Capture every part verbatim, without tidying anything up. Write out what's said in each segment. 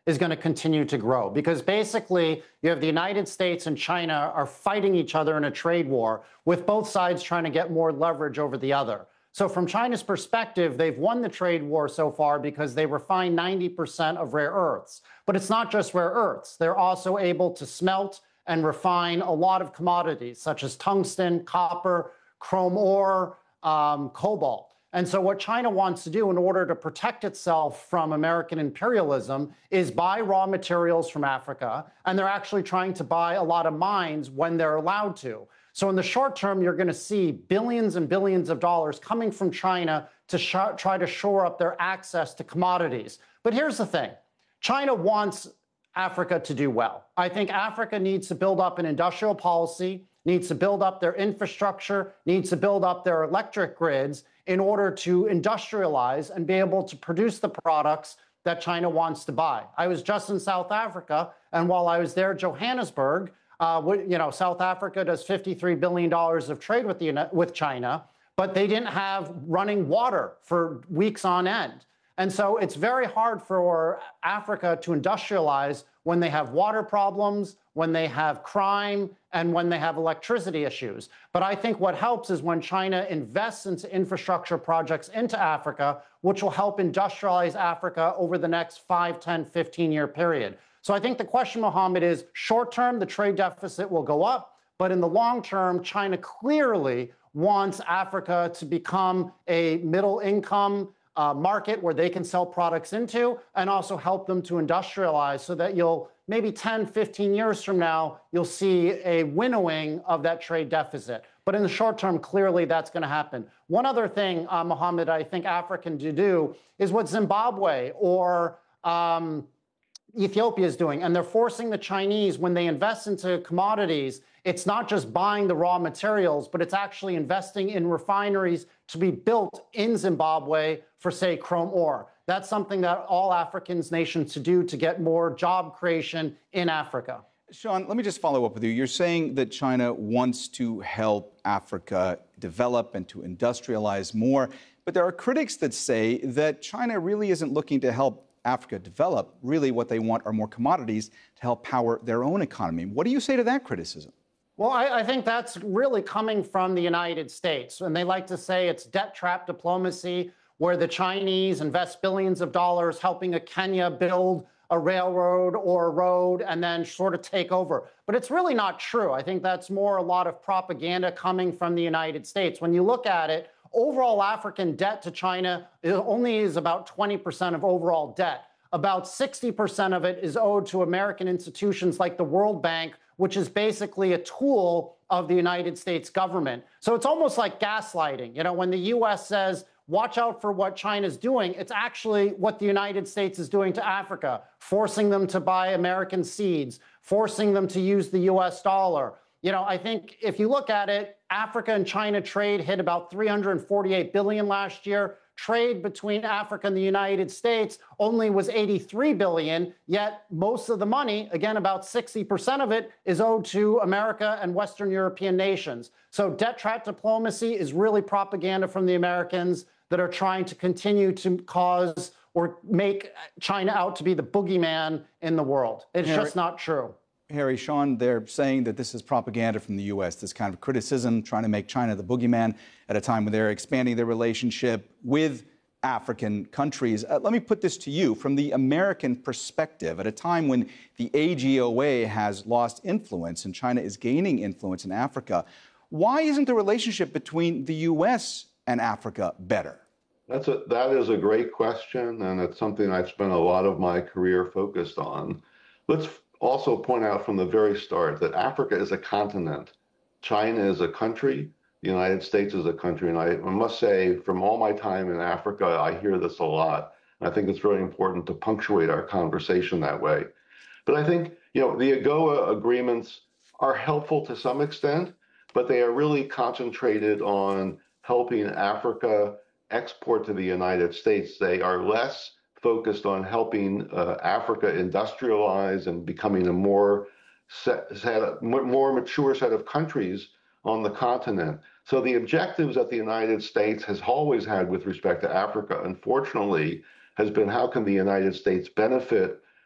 is going to continue to grow, because basically you have the United States and China are fighting each other in a trade war, with both sides trying to get more leverage over the other. So from China's perspective, they've won the trade war so far because they refine ninety percent of rare earths. But it's not just rare earths. They're also able to smelt and refine a lot of commodities, such as tungsten, copper, chrome ore, um, cobalt. And so what China wants to do in order to protect itself from American imperialism is buy raw materials from Africa, and they're actually trying to buy a lot of mines when they're allowed to. So in the short term, you're going to see billions and billions of dollars coming from China to sh- try to shore up their access to commodities. But here's the thing. China wants Africa to do well. I think Africa needs to build up an industrial policy, needs to build up their infrastructure, needs to build up their electric grids in order to industrialize and be able to produce the products that China wants to buy. I was just in South Africa, and while I was there, Johannesburg, uh, you know, South Africa does fifty-three billion dollars of trade with, the, with China, but they didn't have running water for weeks on end. And so it's very hard for Africa to industrialize when they have water problems, when they have crime, and when they have electricity issues. But I think what helps is when China invests into infrastructure projects into Africa, which will help industrialize Africa over the next five, ten, fifteen year period. So I think the question, Mohammed, is short term, the trade deficit will go up. But in the long term, China clearly wants Africa to become a middle income uh, market where they can sell products into, and also help them to industrialize, so that you'll maybe ten, fifteen years from now, you'll see a winnowing of that trade deficit. But in the short term, clearly that's going to happen. One other thing, uh, Mohammed, I think Africa can do is what Zimbabwe or um, Ethiopia is doing. And they're forcing the Chinese, when they invest into commodities, it's not just buying the raw materials, but it's actually investing in refineries to be built in Zimbabwe for, say, chrome ore. That's something that all African nations should do to get more job creation in Africa. Sean, let me just follow up with you. You're saying that China wants to help Africa develop and to industrialize more, but there are critics that say that China really isn't looking to help Africa develop. Really, what they want are more commodities to help power their own economy. What do you say to that criticism? Well, I, I think that's really coming from the United States. And they like to say it's debt trap diplomacy, where the Chinese invest billions of dollars helping a Kenya build a railroad or a road and then sort of take over. But it's really not true. I think that's more a lot of propaganda coming from the United States. When you look at it, overall African debt to China only is about twenty percent of overall debt. About sixty percent of it is owed to American institutions like the World Bank, which is basically a tool of the United States government. So it's almost like gaslighting. You know, when the U S says, watch out for what China's doing, it's actually what the United States is doing to Africa, forcing them to buy American seeds, forcing them to use the U S dollar. You know, I think if you look at it, Africa and China trade hit about three hundred forty-eight billion dollars last year. Trade between Africa and the United States only was eighty-three billion dollars, yet most of the money, again, about sixty percent of it, is owed to America and Western European nations. So debt trap diplomacy is really propaganda from the Americans that are trying to continue to cause or make China out to be the boogeyman in the world. It's Harry, just not true. Harry, Sean, they're saying that this is propaganda from the U S, this kind of criticism, trying to make China the boogeyman at a time when they're expanding their relationship with African countries. Uh, let me put this to you from the American perspective. At a time when the A G O A has lost influence and China is gaining influence in Africa, why isn't the relationship between the U S and Africa better? That's a, that is a great question, and it's something I've spent a lot of my career focused on. Let's also point out from the very start that Africa is a continent. China is a country. The United States is a country. And I, I must say, from all my time in Africa, I hear this a lot. And I think it's really important to punctuate our conversation that way. But I think, you know, the AGOA agreements are helpful to some extent, but they are really concentrated on helping Africa export to the United States. They are less focused on helping uh, Africa industrialize and becoming a more set, set, more mature set of countries on the continent. So the objectives that the United States has always had with respect to Africa, unfortunately, has been how can the United States benefit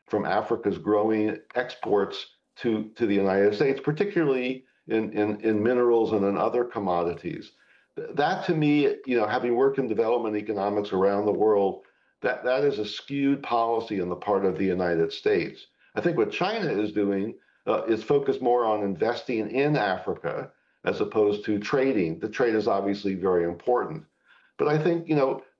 from Africa's growing exports to, to the United States, particularly in, in, in minerals and in other commodities. That to me, you know, having worked in development economics around the world, that, that is a skewed policy on the part of the United States. I think what China is doing uh, is focused more on investing in Africa as opposed to trading. The trade is obviously very important. But I think, you know,